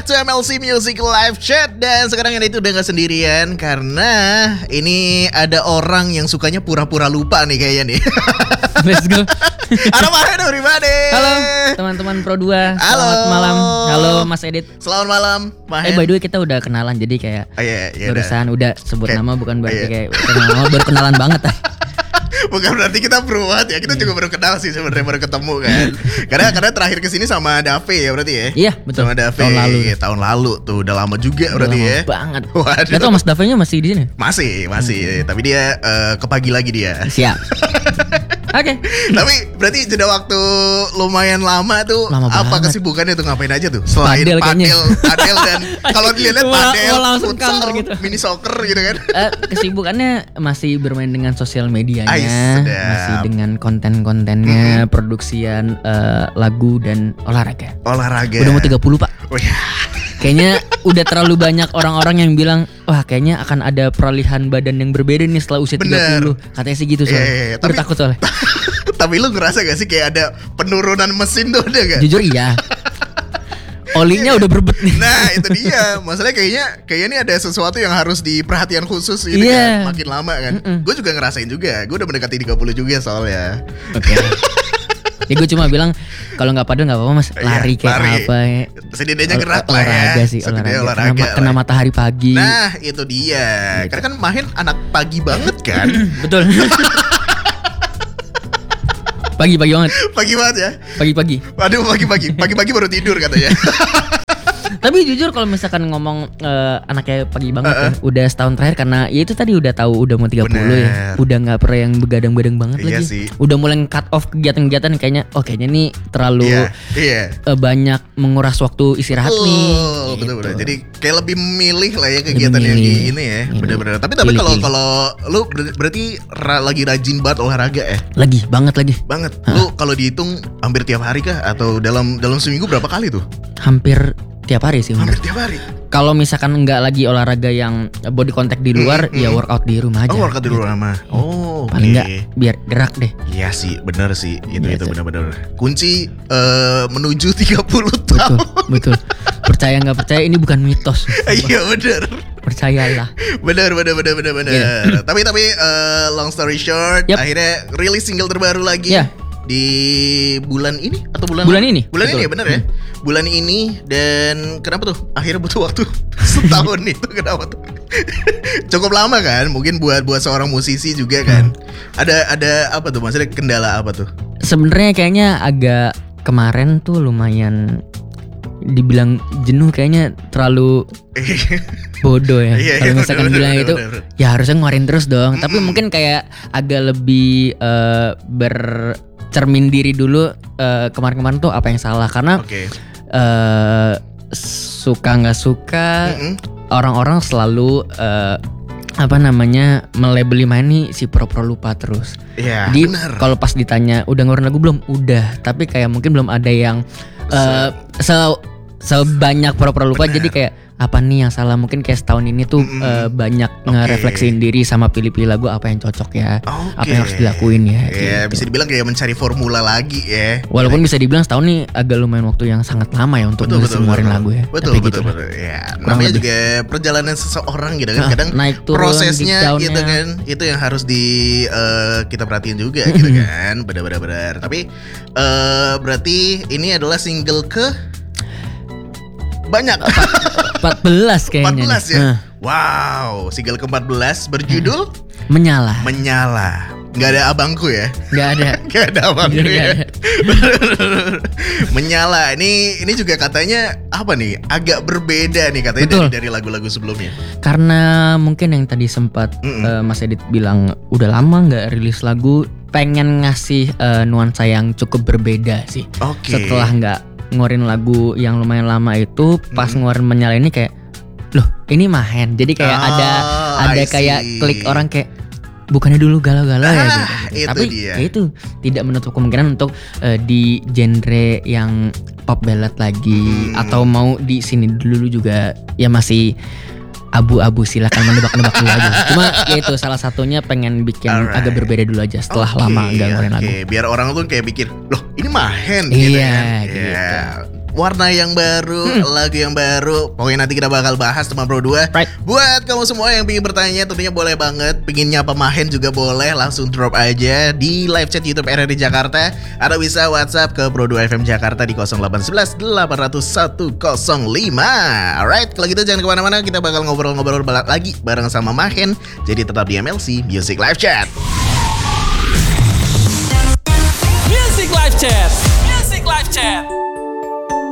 to MLC Music Live Chat. Dan sekarang ini itu udah gak sendirian, karena ini ada orang yang sukanya pura-pura lupa nih kayaknya nih. Let's go. Halo Mahen, everybody. Halo teman-teman Pro 2. Halo. Selamat malam. Halo Mas Edit. Selamat malam Mahen. By the way kita udah kenalan, jadi kayak barusan udah sebut nama, bukan berarti kayak nama baru kenalan banget. Bukan berarti kita beruat ya, kita juga baru kenal sih sebenarnya, baru ketemu kan. Karena terakhir kesini sama Dave ya berarti ya. Iya betul. Sama Dave tahun lalu tuh, udah lama juga udah berarti lama ya. Banget. Waduh. Gak tau Mas Dave-nya masih di sini? Masih. Tapi dia ke pagi lagi dia. Siap. Oke. Tapi berarti jeda waktu lumayan lama tuh. Lama apa banget. kesibukannya tuh, ngapain aja tuh? Selain padel dan kalau dilihat padel, langsung futsal, counter gitu. mini soccer gitu kan. Kesibukannya masih bermain dengan sosial medianya, sedap. masih dengan konten-kontennya, produksian lagu dan olahraga. Udah mau 30 Pak. Oh ya. Kayaknya udah terlalu banyak orang-orang yang bilang, wah kayaknya akan ada peralihan badan yang berbeda nih setelah usia 30. Katanya sih gitu soalnya. Tapi takut soalnya. Tapi lu ngerasa gak sih kayak ada penurunan mesin tuh, ada gak? Jujur iya. Olinya udah berbet nih. Nah itu dia. Masalahnya kayaknya ini ada sesuatu yang harus diperhatian khusus gitu kan. Makin lama kan. Gue juga ngerasain juga. Gue udah mendekati 30 juga soalnya. Oke. Ya gue cuma bilang kalau nggak padel nggak apa-apa Mas, lari kayak lari. apa ya. Setidaknya gerak lah ya. Olahraga sih, olahraga. Kena matahari pagi. Nah itu dia gitu. Karena kan Mahen anak pagi banget kan. Betul. Pagi banget. Pagi banget ya. Pagi-pagi. Waduh pagi-pagi baru tidur katanya. Tapi jujur kalau misalkan ngomong anaknya pagi banget ya, udah setahun terakhir, karena ya itu tadi udah tahu udah mau 30 ya. Udah gak pernah yang begadang-begadang banget lagi sih. Udah mulai cut off kegiatan-kegiatan kayaknya. Oh kayaknya nih terlalu banyak menguras waktu istirahat nih. Betul. Jadi kayak lebih memilih lah ya kegiatan yang gini ya. Bener-bener. Tapi kalau lu berarti lagi rajin banget olahraga ya? Lagi banget. Lu kalau dihitung hampir tiap hari kah? Atau dalam seminggu berapa kali tuh? Hampir tiap hari sih. Hampir tiap hari. Kalau misalkan nggak lagi olahraga yang body contact di luar, ya workout di rumah aja. Oh, workout di rumah. Oh, paling nggak biar gerak deh. Iya sih, benar sih. Itu benar-benar kunci menuju 30 tahun. Betul. Percaya nggak percaya, ini bukan mitos. Iya benar. Percayalah. Benar. Yeah. Tapi long story short, akhirnya rilis single terbaru lagi. Yeah. Di bulan ini atau bulan ini? Bulan ini ya, benar ya. Bulan ini. Dan kenapa tuh akhirnya butuh waktu setahun itu, kenapa tuh? Cukup lama kan, mungkin buat seorang musisi juga kan. Ada apa tuh, maksudnya kendala apa tuh? Sebenarnya kayaknya agak kemarin tuh lumayan dibilang jenuh, kayaknya terlalu bodoh ya. Kalau misalkan bilang itu ya harusnya ngeluarin terus dong. Tapi mungkin kayak agak lebih cermin diri dulu kemarin-kemarin tuh apa yang salah. Karena suka gak suka orang-orang selalu melabeli main nih si pro-pro lupa terus. Jadi kalau pas ditanya udah ngeluarin lagu belum? Udah. Tapi kayak mungkin belum ada yang sebanyak pro-pro lupa. Jadi kayak apa nih yang salah? Mungkin kayak setahun ini tuh banyak ngerefleksiin diri sama pilih-pilih lagu apa yang cocok ya, apa yang harus dilakuin ya. Gitu. Bisa dibilang kayak mencari formula lagi ya. Walaupun bisa dibilang setahun nih agak lumayan waktu yang sangat lama ya untuk ngeluarin lagu ya. Betul. Ya, namanya juga perjalanan seseorang gitu kan. Kadang naik turun, prosesnya gitu kan, itu yang harus kita perhatiin juga gitu kan. Benar. Tapi berarti ini adalah single ke banyak 14 kayaknya 14 ya. Wow, single ke-14 berjudul Menyala. Gak ada abangku ya? Gak ada abangku ya. Menyala. Ini juga katanya apa nih? Agak berbeda nih katanya dari lagu-lagu sebelumnya. Karena mungkin yang tadi sempat Mas Edit bilang udah lama gak rilis lagu, pengen ngasih nuansa yang cukup berbeda sih. Setelah gak ngeluarin lagu yang lumayan lama itu, pas ngeluarin Menyala ini kayak, loh ini Mahen. Jadi kayak ada kayak klik orang kayak, bukannya dulu galau-galau ya gitu. Tapi ya itu tidak menutup kemungkinan untuk di genre yang pop ballad lagi, atau mau di sini dulu juga ya masih abu-abu, silakan menebak-nebak dulu aja. Cuma ya itu salah satunya pengen bikin agak berbeda dulu aja setelah lama nggak ngeluarin lagu. Biar orang tuh kayak pikir, loh ini Mahen gitu kan. Gitu. warna yang baru, lagu yang baru. Pokoknya nanti kita bakal bahas teman Pro 2. Right. Buat kamu semua yang ingin bertanya tentunya boleh banget. Pengen nyapa Mahen juga boleh, langsung drop aja di live chat YouTube RRI Jakarta. Atau bisa WhatsApp ke Pro 2 FM Jakarta di 0811 800 105. Alright, kalau gitu jangan kemana-mana, kita bakal ngobrol-ngobrol lagi bareng sama Mahen. Jadi tetap di MLC Music Live Chat. Music Live Chat.